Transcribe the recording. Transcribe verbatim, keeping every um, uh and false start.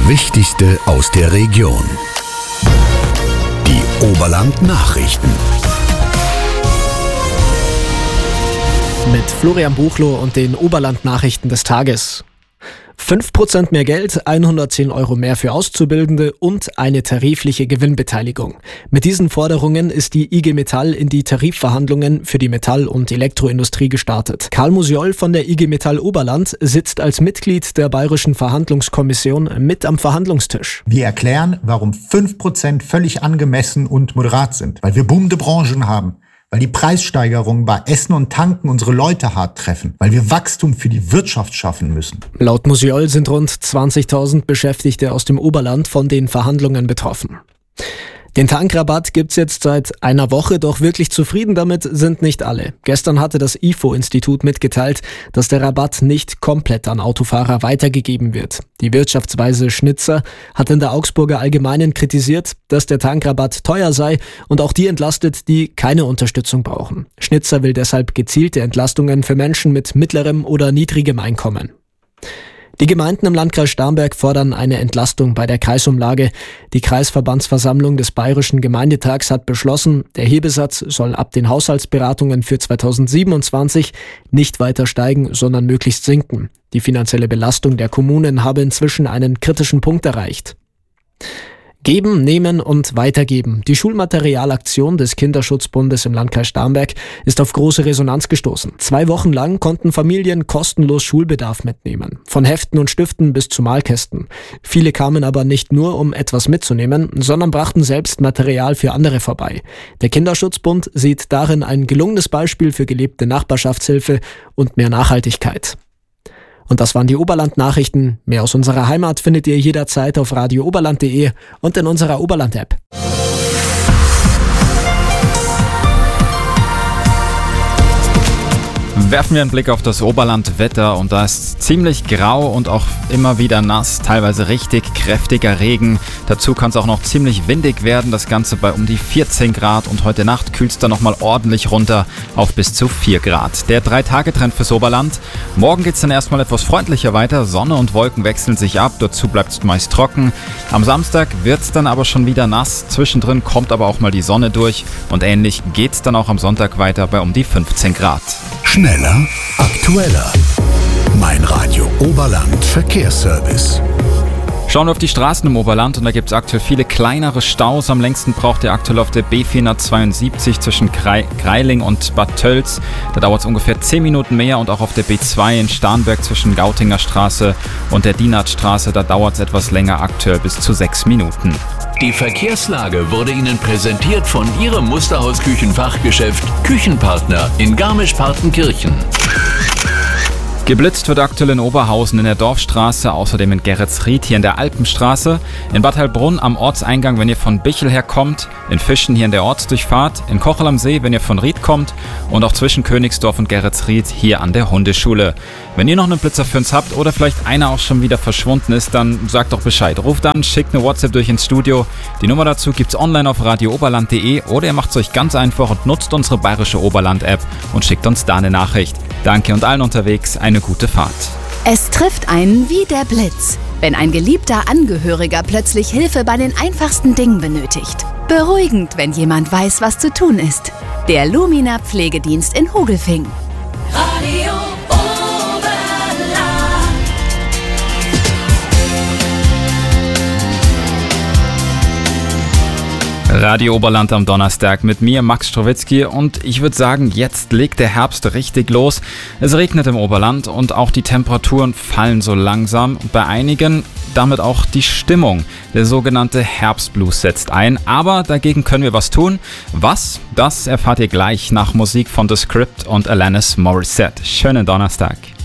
Wichtigste aus der Region. Die Oberland-Nachrichten. Mit Florian Buchloh und den Oberland-Nachrichten des Tages. fünf Prozent mehr Geld, hundertzehn Euro mehr für Auszubildende und eine tarifliche Gewinnbeteiligung. Mit diesen Forderungen ist die I G Metall in die Tarifverhandlungen für die Metall- und Elektroindustrie gestartet. Karl Musiol von der I G Metall Oberland sitzt als Mitglied der Bayerischen Verhandlungskommission mit am Verhandlungstisch. Wir erklären, warum fünf Prozent völlig angemessen und moderat sind. Weil wir boomende Branchen haben. Weil die Preissteigerungen bei Essen und Tanken unsere Leute hart treffen. Weil wir Wachstum für die Wirtschaft schaffen müssen. Laut Musiol sind rund zwanzigtausend Beschäftigte aus dem Oberland von den Verhandlungen betroffen. Den Tankrabatt gibt's jetzt seit einer Woche, doch wirklich zufrieden damit sind nicht alle. Gestern hatte das I F O-Institut mitgeteilt, dass der Rabatt nicht komplett an Autofahrer weitergegeben wird. Die Wirtschaftsweise Schnitzer hat in der Augsburger Allgemeinen kritisiert, dass der Tankrabatt teuer sei und auch die entlastet, die keine Unterstützung brauchen. Schnitzer will deshalb gezielte Entlastungen für Menschen mit mittlerem oder niedrigem Einkommen. Die Gemeinden im Landkreis Starnberg fordern eine Entlastung bei der Kreisumlage. Die Kreisverbandsversammlung des Bayerischen Gemeindetags hat beschlossen, der Hebesatz soll ab den Haushaltsberatungen für zweitausendsiebenundzwanzig nicht weiter steigen, sondern möglichst sinken. Die finanzielle Belastung der Kommunen habe inzwischen einen kritischen Punkt erreicht. Geben, nehmen und weitergeben. Die Schulmaterialaktion des Kinderschutzbundes im Landkreis Starnberg ist auf große Resonanz gestoßen. Zwei Wochen lang konnten Familien kostenlos Schulbedarf mitnehmen. Von Heften und Stiften bis zu Malkästen. Viele kamen aber nicht nur, um etwas mitzunehmen, sondern brachten selbst Material für andere vorbei. Der Kinderschutzbund sieht darin ein gelungenes Beispiel für gelebte Nachbarschaftshilfe und mehr Nachhaltigkeit. Und das waren die Oberland-Nachrichten. Mehr aus unserer Heimat findet ihr jederzeit auf radio oberland punkt de und in unserer Oberland-App. Werfen wir einen Blick auf das Oberland-Wetter und da ist ziemlich grau und auch immer wieder nass, teilweise richtig kräftiger Regen. Dazu kann es auch noch ziemlich windig werden, das Ganze bei um die vierzehn Grad und heute Nacht kühlt es dann nochmal ordentlich runter auf bis zu vier Grad. Der drei-Tage-Trend fürs Oberland. Morgen geht es dann erstmal etwas freundlicher weiter, Sonne und Wolken wechseln sich ab, dazu bleibt es meist trocken. Am Samstag wird es dann aber schon wieder nass, zwischendrin kommt aber auch mal die Sonne durch und ähnlich geht es dann auch am Sonntag weiter bei um die fünfzehn Grad. Schneller, aktueller. Mein Radio Oberland Verkehrsservice. Schauen wir auf die Straßen im Oberland und da gibt es aktuell viele kleinere Staus. Am längsten braucht ihr aktuell auf der B vierhundertzweiundsiebzig zwischen Greiling und Bad Tölz. Da dauert es ungefähr zehn Minuten mehr und auch auf der B zwei in Starnberg zwischen Gautinger Straße und der Dienertstraße, da dauert es etwas länger, aktuell bis zu sechs Minuten. Die Verkehrslage wurde Ihnen präsentiert von Ihrem Musterhaus-Küchenfachgeschäft Küchenpartner in Garmisch-Partenkirchen. Geblitzt wird aktuell in Oberhausen in der Dorfstraße, außerdem in Geretsried hier in der Alpenstraße, in Bad Heilbrunn am Ortseingang, wenn ihr von Bichel herkommt, in Fischen hier in der Ortsdurchfahrt, in Kochel am See, wenn ihr von Ried kommt und auch zwischen Königsdorf und Geretsried hier an der Hundeschule. Wenn ihr noch einen Blitzer für uns habt oder vielleicht einer auch schon wieder verschwunden ist, dann sagt doch Bescheid. Ruft an, schickt eine WhatsApp durch ins Studio. Die Nummer dazu gibt's online auf radio oberland punkt de oder ihr macht es euch ganz einfach und nutzt unsere bayerische Oberland-App und schickt uns da eine Nachricht. Danke und allen unterwegs eine gute Fahrt. Es trifft einen wie der Blitz, wenn ein geliebter Angehöriger plötzlich Hilfe bei den einfachsten Dingen benötigt. Beruhigend, wenn jemand weiß, was zu tun ist. Der Lumina Pflegedienst in Hogelfing. Radio Radio Oberland am Donnerstag mit mir, Max Strowitzki, und ich würde sagen, jetzt legt der Herbst richtig los. Es regnet im Oberland und auch die Temperaturen fallen so langsam. Bei einigen damit auch die Stimmung. Der sogenannte Herbstblues setzt ein, aber dagegen können wir was tun. Was? Das erfahrt ihr gleich nach Musik von The Script und Alanis Morissette. Schönen Donnerstag.